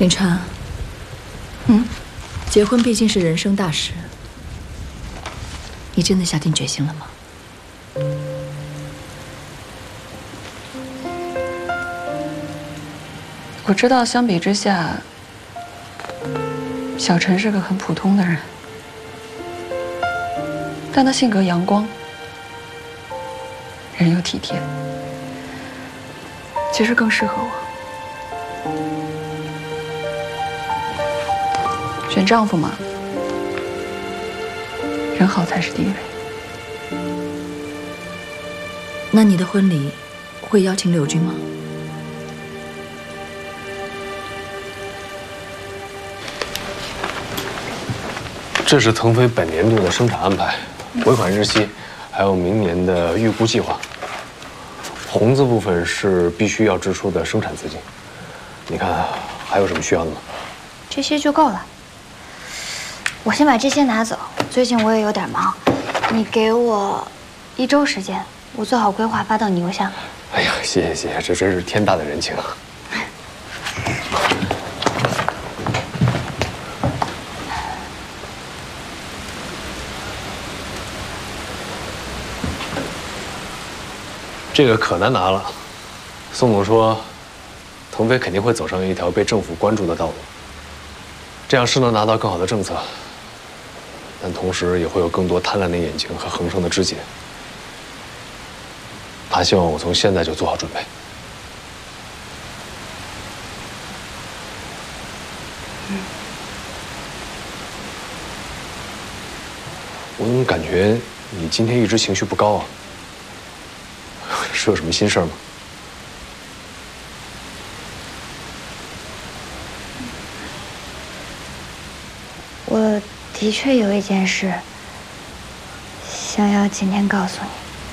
林川，结婚毕竟是人生大事，你真的下定决心了吗？ 我知道，相比之下，小陈是个很普通的人，但他性格阳光，人又体贴，其实更适合我。选丈夫嘛，人好才是第一位。 那你的婚礼会邀请柳军吗？ 这是腾飞本年度的生产安排，尾款日期，还有明年的预估计划。红字部分是必须要支出的生产资金。你看还有什么需要的吗？ 这些就够了。我先把这些拿走，最近我也有点忙，你给我1周时间，我做好规划发到你邮箱。 哎呀，谢谢谢谢，这真是天大的人情啊！这个可难拿了。宋总说，腾飞肯定会走上一条被政府关注的道路，这样是能拿到更好的政策，但同时也会有更多贪婪的眼睛和横生的枝节。他希望我从现在就做好准备。我怎么感觉你今天一直情绪不高啊？是有什么心事吗？ 我的确有一件事，想要今天告诉你。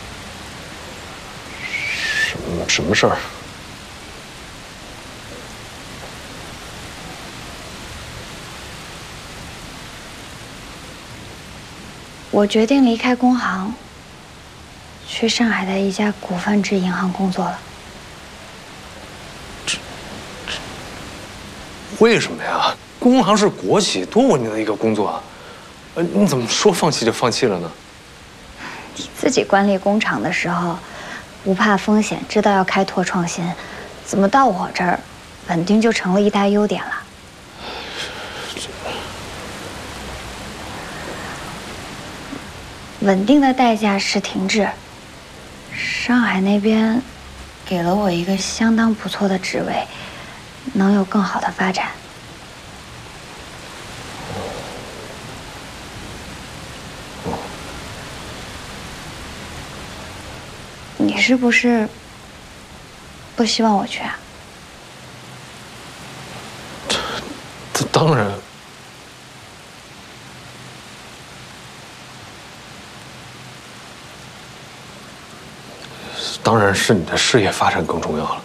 什么事儿？ 我决定离开工行，去上海的一家股份制银行工作了。 为什么呀？工行是国企，多稳定的一个工作啊！你怎么说放弃就放弃了呢？ 你自己管理工厂的时候，不怕风险，知道要开拓创新，怎么到我这儿，稳定就成了一大优点了？稳定的代价是停滞。上海那边给了我一个相当不错的职位，能有更好的发展。你是不是不希望我去啊？ 这当然。当然是你的事业发展更重要了，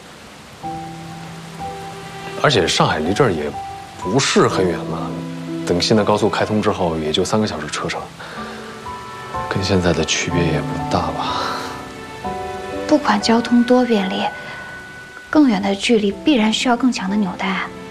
而且上海离这儿也不是很远嘛，等新的高速开通之后，也就3个小时车程，跟现在的区别也不大吧。 不管交通多便利，更远的距离必然需要更强的纽带啊。